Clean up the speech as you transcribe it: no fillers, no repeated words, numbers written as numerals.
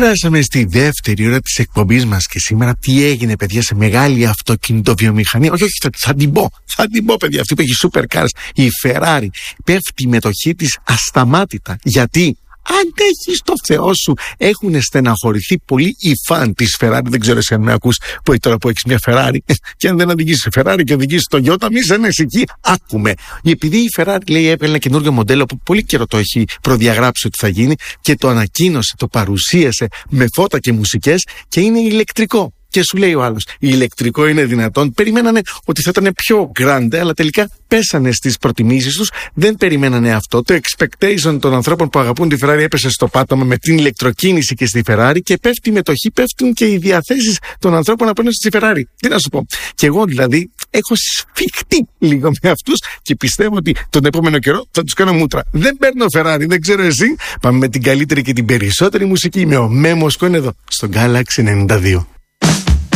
Περάσαμε στη δεύτερη ώρα της εκπομπής μας και σήμερα τι έγινε, παιδιά, σε μεγάλη αυτοκινητοβιομηχανία. Όχι, θα την πω, παιδιά, αυτή που έχει supercars, η Ferrari. Πέφτει η μετοχή της ασταμάτητα. Γιατί? Αντέχεις το Θεό σου. Έχουν στεναχωρηθεί πολύ οι φαν της Ferrari. Δεν ξέρω εσύ αν με ακούς τώρα που έχεις μια Ferrari. Και αν δεν οδηγείς Ferrari και οδηγείς το Toyota, μη σε εκεί. Άκουμε. Επειδή η Ferrari λέει έβγαλε ένα καινούργιο μοντέλο που πολύ καιρό το έχει προδιαγράψει ότι θα γίνει και το ανακοίνωσε, το παρουσίασε με φώτα και μουσικές και είναι ηλεκτρικό. Και σου λέει ο άλλος, ηλεκτρικό είναι δυνατόν? Περιμένανε ότι θα ήταν πιο grande, αλλά τελικά πέσανε στις προτιμήσεις τους. Δεν περιμένανε αυτό. Το expectation των ανθρώπων που αγαπούν τη Ferrari έπεσε στο πάτωμα με την ηλεκτροκίνηση και στη Ferrari και πέφτει η μετοχή, πέφτουν και οι διαθέσεις των ανθρώπων απέναντι στη Ferrari. Τι να σου πω. Και εγώ δηλαδή έχω σφιχτεί λίγο με αυτούς και πιστεύω ότι τον επόμενο καιρό θα τους κάνω μούτρα. Δεν παίρνω Ferrari, δεν ξέρω εσύ. Πάμε με την καλύτερη και την περισσότερη μουσική. Με ο Μέμος Κον εδώ στο Galaxy 92.